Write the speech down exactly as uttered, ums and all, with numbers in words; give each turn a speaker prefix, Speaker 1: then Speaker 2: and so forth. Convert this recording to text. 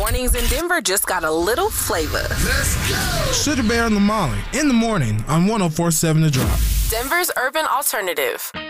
Speaker 1: Mornings in Denver just got a little flavor.
Speaker 2: Let's go!
Speaker 3: Sugar Bear and Lamali in the morning on one oh four point seven The Drop.
Speaker 1: Denver's urban alternative.